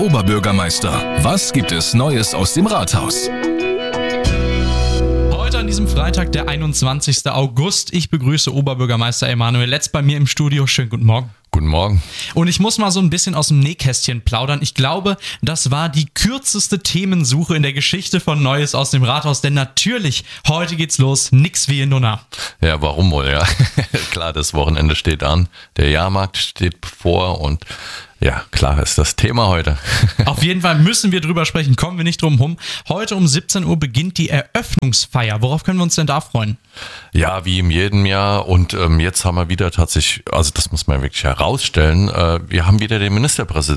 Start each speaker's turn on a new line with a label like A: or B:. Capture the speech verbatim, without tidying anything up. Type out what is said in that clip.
A: Oberbürgermeister. Was gibt es Neues aus dem Rathaus?
B: Heute an diesem Freitag, der einundzwanzigsten August. Ich begrüße Oberbürgermeister Emanuel Letz bei mir im Studio. Schönen guten Morgen.
C: Guten Morgen.
B: Und ich muss mal so ein bisschen aus dem Nähkästchen plaudern. Ich glaube, das war die kürzeste Themensuche in der Geschichte von Neues aus dem Rathaus. Denn natürlich, heute geht's los. Nix wie in Nunna.
C: Ja, warum wohl, ja. Klar, das Wochenende steht an. Der Jahrmarkt steht bevor und ja, klar ist das Thema heute.
B: Auf jeden Fall müssen wir drüber sprechen. Kommen wir nicht drum rum. Heute um siebzehn Uhr beginnt die Eröffnungsfeier. Worauf können wir uns denn da freuen?
C: Ja, wie in jedem Jahr. Und ähm, jetzt haben wir wieder tatsächlich, also das muss man wirklich herausstellen, äh, wir haben wieder den Ministerpräsidenten